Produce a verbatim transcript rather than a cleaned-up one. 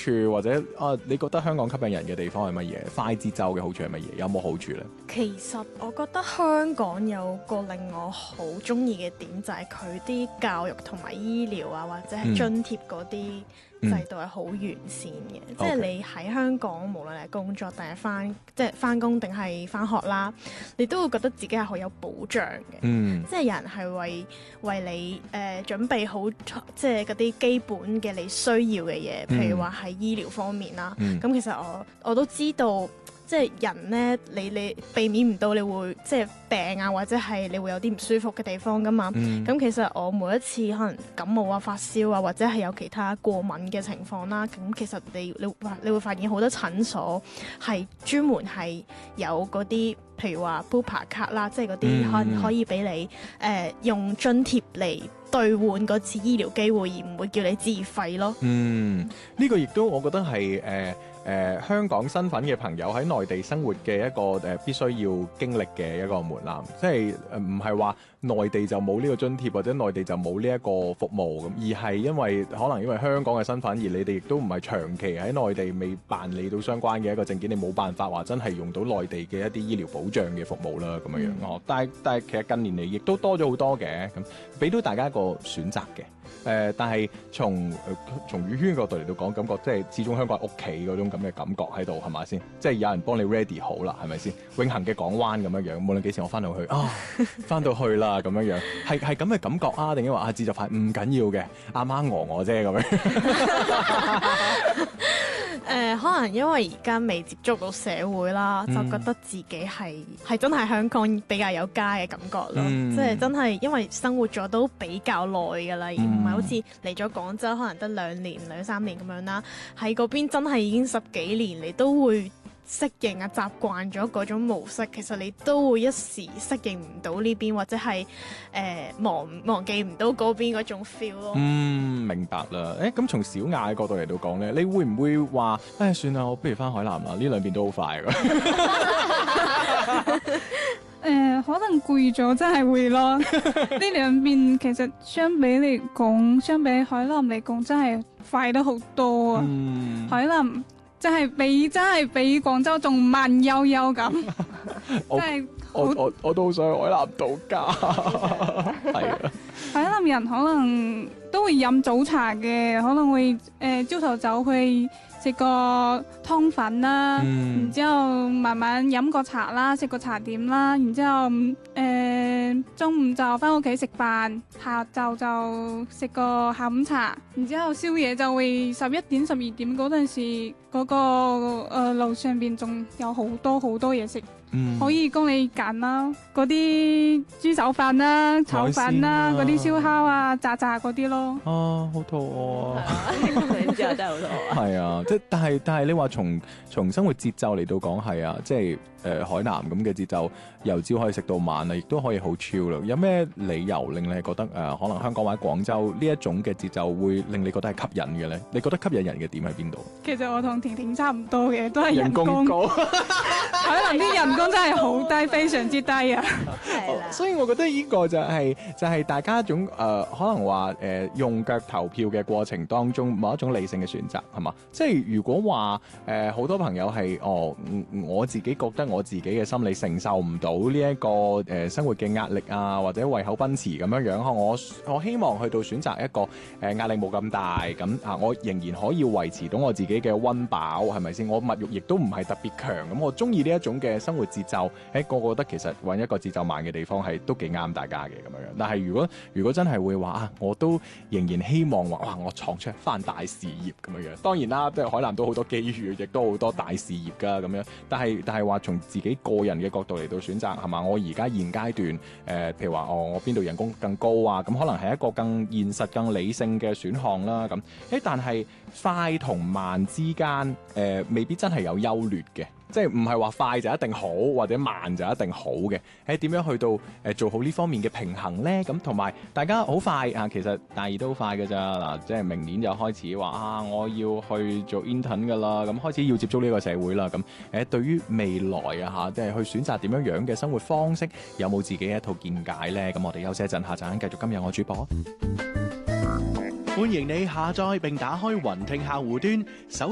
處，或者啊，你覺得香港吸引人嘅地方係乜嘢？快節奏嘅好處係乜嘢？有冇好處呢？ 其實我覺得香港有個令我好中意嘅點，就係佢啲教育同埋醫療啊，或者係津貼嗰啲制度係好完善嘅。嗯、即係你喺香港，無論係工作定係翻，即係翻工定係翻學啦，你都會覺得自己係好有保障嘅。嗯、即係有人係為為你誒、呃、準備好，即係嗰啲基本嘅你需要嘅嘢，譬如話喺醫療方面啦。咁、嗯嗯、其實我我都知道。即係人咧，你你避免唔到，你會即係病啊，或者係你會有啲唔舒服嘅地方噶嘛。咁、嗯、其實我每一次可能感冒啊、發燒啊，或者係有其他過敏嘅情況啦，咁其實你你你會發現好多診所係專門係有嗰啲，譬如話 Bupa 卡啦，即係嗰啲可能可以俾你誒、呃、用津貼嚟兌換嗰次醫療機會，而唔會叫你自費咯。嗯， 呢、呢個亦都我覺得係誒。呃誒、呃、香港身份嘅朋友喺內地生活嘅一個誒、呃、必須要經歷嘅一個門檻，即係誒唔係話內地就冇呢個津貼或者內地就冇呢一個服務咁，而係因為可能因為香港嘅身份，而你哋亦都唔係長期喺內地未辦理到相關嘅一個證件，你冇辦法話真係用到內地嘅一啲醫療保障嘅服務啦咁樣樣哦。但係但係其實近年嚟亦都多咗好多嘅，咁俾到大家一個選擇嘅。誒、呃，但係從誒從娛圈角度嚟到講，感覺即係始終香港係屋企嗰種咁嘅感覺喺度，係咪先？即係有人幫你 ready 好啦，係咪先？永恆嘅港灣咁樣樣，無論幾時我翻到去啊，翻到去啦咁樣樣，係係咁嘅感覺啊，定係話啊自就快唔緊要嘅，阿媽餓我啫咁樣。 誒、呃，可能因為而家未接觸到社會啦，嗯、就覺得自己係係真係香港比較有家嘅感覺咯，嗯、即係真係因為生活咗都比較耐㗎啦，而唔係好似嚟咗廣州可能得兩年兩三年咁樣啦，喺嗰邊真係已經十幾年，你都會適應啊，習慣咗嗰種模式，其實你都會一時適應唔到呢邊，或者係誒、呃、忘忘記唔到嗰邊嗰種 feel 咯。 嗯，明白啦。誒，咁從小雅嘅角度嚟到講咧，你會唔會話誒算啦，我不如翻海南啦？呢兩邊都好快㗎。 誒、呃，可能攰咗真係會咯。呢兩邊其實相比嚟講，相比海南嚟講，真係快得好多啊！嗯、海南。真係比真係比廣州仲慢悠悠咁，真係我我我，我都好想去海南度假，係啊！ 海南人可能都會飲早茶嘅，可能會誒朝頭早去食個湯粉啦，嗯、然之後慢慢飲個茶啦，食個茶點啦，然之後誒、呃、中午就翻屋企食飯，下晝就食個下午茶，然之後宵夜就會十一點十二點嗰陣時，嗰、那個誒、呃、路上邊仲有好多好多嘢食。嗯、可以供你揀啦，嗰啲豬手飯啦、炒飯啦、嗰啲燒烤啊、炸炸嗰啲咯。 啊，好肚餓啊！ 你之後真係好肚餓。 係啊，即係但係但係你話從從生活節奏嚟到講係啊，即係誒、呃、海南咁嘅節奏，由朝可以食到晚啊，亦都可以好 chill 啦。有咩理由令你係覺得誒、呃、可能香港或者廣州呢一種嘅節奏會令你覺得係吸引嘅咧？你覺得吸引人嘅點喺邊度？ 其實我同婷婷差唔多嘅，都係人工， 人工高。 海南啲人工真係好低，非常之低啊！ 係啦，所以我覺得呢個就係、是、就係、是、大家一種誒、呃，可能話誒、呃、用腳投票嘅過程當中某一種理性嘅選擇係嘛？即係如果話誒好多朋友係哦，我自己覺得我自己嘅心理承受唔到呢一個誒、呃、生活嘅壓力啊，或者胃口奔馳咁樣樣，我我希望去到選擇一個誒、呃、壓力冇咁大咁啊，我仍然可以維持到我自己嘅溫飽係咪先？我物慾亦都唔係特別強咁，我中意呢一種嘅生活節奏。誒，個個覺得其實揾一個節奏慢嘅地方係都幾啱大家嘅咁樣樣。但係如果如果真係會話啊，我都仍然希望話哇，我闖出翻大事業咁樣樣。當然啦，即係海南都好多機遇，亦都好多大事業噶咁樣。但係但係話從自己個人嘅角度嚟到選擇係嘛？我而家現階段誒、呃，譬如話哦，我邊度人工更高啊？咁可能係一個更現實、更理性嘅選項啦。咁誒，但係快同慢之間誒、呃，未必真係有優劣嘅。即係唔係話快就一定好，或者慢就一定好嘅。誒點樣去到誒、呃、做好呢方面嘅平衡呢？咁同埋大家好快啊，其實大二都快㗎咋嗱，即係明年就開始話啊，我要去做 intern 㗎啦，咁開始要接觸呢個社會啦。咁誒、呃、對於未來啊嚇，即係去選擇點樣樣嘅生活方式，有冇自己一套見解呢？咁我哋休息一陣，下陣繼續今日我主播。 歡迎你下載並打開雲聽客戶端，搜